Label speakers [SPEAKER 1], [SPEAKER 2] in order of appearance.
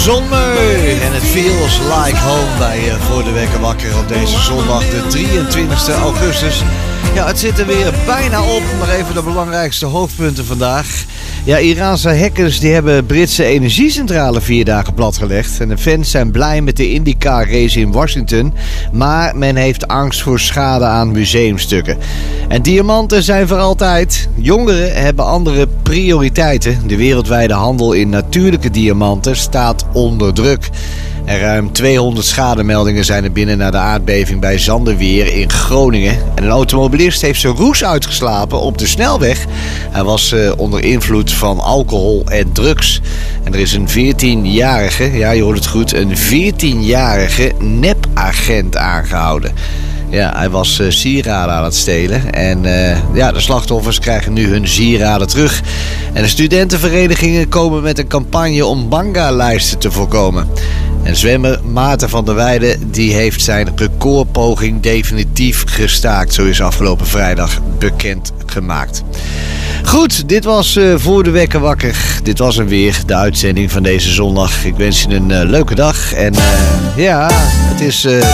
[SPEAKER 1] Zomer en het feels like home bij Voor de Wekker Wakker op deze zondag de 23e augustus. Ja, het zit er weer bijna op, maar even de belangrijkste hoofdpunten vandaag. Ja, Iraanse hackers die hebben Britse energiecentrale 4 dagen platgelegd. En de fans zijn blij met de IndyCar race in Washington. Maar men heeft angst voor schade aan museumstukken. En diamanten zijn voor altijd. Jongeren hebben andere prioriteiten. De wereldwijde handel in natuurlijke diamanten staat onder druk. En ruim 200 schademeldingen zijn er binnen na de aardbeving bij Zanderweer in Groningen. En een automobilist heeft zijn roes uitgeslapen op de snelweg. Hij was onder invloed van alcohol en drugs. En er is een 14-jarige, ja je hoort het goed, een 14-jarige nepagent aangehouden. Ja, hij was sieraden aan het stelen. En de slachtoffers krijgen nu hun sieraden terug. En de studentenverenigingen komen met een campagne om banga-lijsten te voorkomen. En zwemmer Maarten van der Weijden die heeft zijn recordpoging definitief gestaakt. Zo is afgelopen vrijdag bekend gemaakt. Goed, dit was Voor de Wekker Wakker. Dit was hem weer, de uitzending van deze zondag. Ik wens je een leuke dag. En het is